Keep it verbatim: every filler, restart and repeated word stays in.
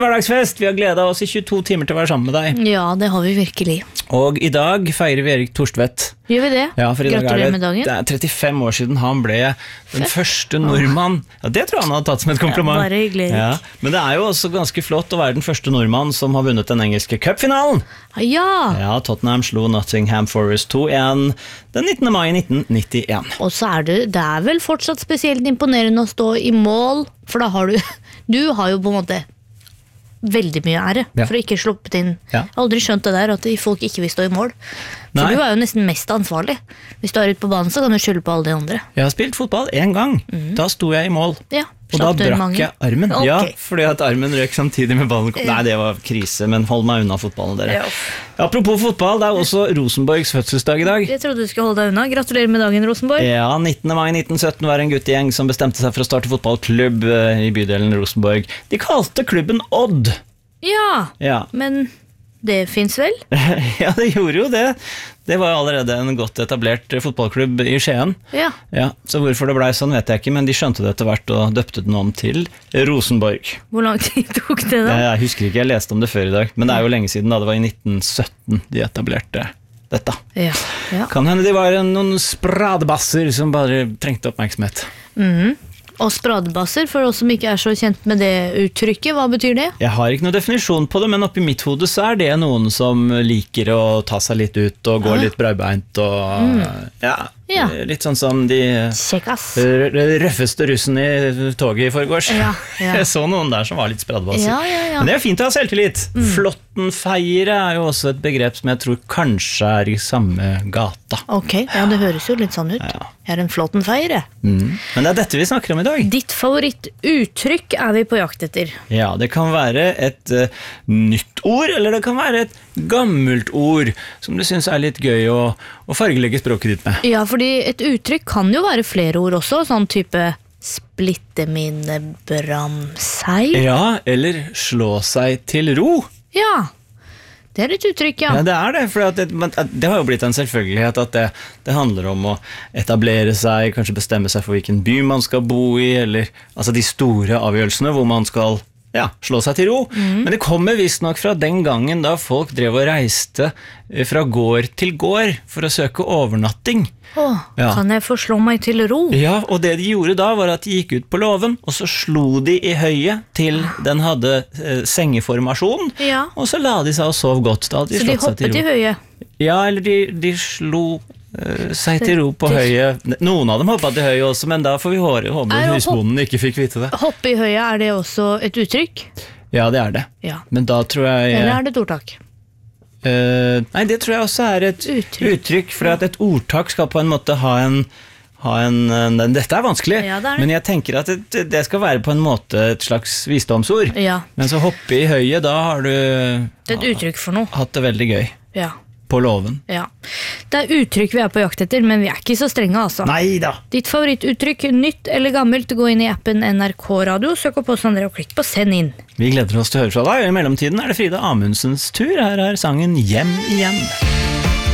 Hverdagsfest, vi har gledet oss i tjueto timer til å være sammen med deg. Ja, det har vi virkelig. Og i dag feirer vi Erik Torstvedt. Gjør vi det? Ja, for i dag Gratulerer er det, med dagen. det er trettifem år siden han ble den første nordmann. Ja, det tror jeg han hadde tatt som et kompliment. Ja, bare hyggelig. Ja, men det er jo også ganske flott å være den første nordmann som har vunnet den engelske cupfinalen. Ja! Ja, Tottenham slo Nottingham Forest to en den nittende mai nitten nittien. Og så er det, det er vel fortsatt spesielt imponerende å stå i mål, for da har du, du har jo på en måte veldig mye ære, Ja. for å ikke sluppet inn. Ja. Jeg har aldri skjønt det der, at folk ikke vil stå i mål. For Nei. du er jo nesten mest ansvarlig. Hvis du er ute på banen, så kan du skylde på alle de andre. Jeg har spilt fotball en gang. Da sto jeg i mål. Ja, Og da slapp du brakk mange? jeg armen. Ok. Ja, fordi at armen røk samtidig med ballen kom. Nei, det var krise, men hold meg unna fotballen, dere. Ja. Apropos fotball, det er også Rosenborgs fødselsdag i dag. Jeg trodde du skulle holde deg unna. Gratulerer med dagen, Rosenborg. Ja, nittende mai nitten sytten var en guttegjeng som bestemte seg for å starte fotballklubb eh, i bydelen Rosenborg. De kalte klubben Odd. Ja, Ja, men det finnes vel? ja det gjorde jo det. Det var jo allerede en godt etablert fotballklubb i Skien. Ja. Ja, så hvorfor det ble sånn vet jeg ikke, men de skjønte det etter hvert og døpte den om til Rosenborg. Hvor lang tid tok det da? Jeg, jeg husker ikke, jeg leste om det før i dag, men det er jo lenge siden da, det var i nitten sytten de etablerte dette. Ja, ja. Kan hende de var noen spradebasser som bare trengte oppmerksomhet. Mhm. Og spradebasser, for oss som ikke er så kjent med det uttrykket, hva betyr det? Jeg har ikke noen definisjon på det, men oppi mitt hode så er det noen som liker å ta seg litt ut og gå Ja. litt brødbeint og ja, Ja. litt sånn som de Kjekk ass. r- røffeste russen i toget i forgårs. Ja, ja. Jeg så noen der som var litt spradebasser. Ja, ja, ja. Men det er fint å ha selvtillit. Flottenfeiere er jo også et begrep som jeg tror kanskje er i samme gata. Ok, ja, det høres jo litt sånn ut. Ja. Jeg er en flottenfeier, jeg. Mm. Men det er dette vi snakker om i dag. Ditt favorittuttrykk er vi på jakt etter. Ja, det kan være et uh, nytt ord, eller det kan være et gammelt ord som du synes er litt gøy å, å fargelegge språket ditt med. Ja, fordi et uttrykk kan jo være flere ord også, sånn type splitte mine bramseil. Ja, eller slå seg til ro. Ja, det er et uttrykk, ja. Ja, det er det, for at det, men det har jo blitt en selvfølgelighet at det, det handler om å etablere seg, kanskje bestemme seg for hvilken by man skal bo i, eller altså de store avgjørelsene hvor man skal ja, slå seg til ro. Mhm. Men det kommer visst nok fra den gangen da folk drev og reiste eh, fra gård til gård for å søke overnatting. Åh, Ja. kan jeg få slå meg til ro? Ja, og det de gjorde da var at de gikk ut på låven, og så slo de i høyet til den hadde eh, sengeformasjon, Ja. og så la de seg og sov godt. Da hadde de Så de slått seg hoppet til i ro. høyet? Ja, eller de, de slo eh, seg til ro på Til- høyet. Noen av dem hoppet til høyet også, men da får vi håpe håpe Er det å husbonden ikke fikk vite det. Hoppe i høyet, er det også et uttrykk? Ja, det er det. Ja. Men da tror jeg Eller er det et ordtak? eh, Nei, det tror jeg også er et Uttrykk. uttrykk, for at et ordtak skal på en måte ha en ha en, en, dette er vanskelig, Ja, det er det. men jeg tenker at det, det skal være på en måte et slags visdomsord. Ja, Men så hoppe i høyet, da har du det er et uttrykk for noe. hatt det veldig gøy Ja, på låven. ja. Det er uttrykk vi er på jakt etter, men vi er ikke så strenge, altså. Nei da! Ditt favorittuttrykk, nytt eller gammelt, gå inn i appen N R K Radio, søk opp oss andre og klikk på send inn. Vi gleder oss til å høre fra deg, og i mellomtiden er det Frida Amundsens tur. Her er sangen Hjem igjen.